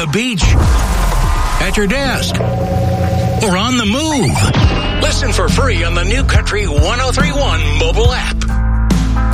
the beach, at your desk, or on the move. Listen for free on the New Country 103.1 mobile app.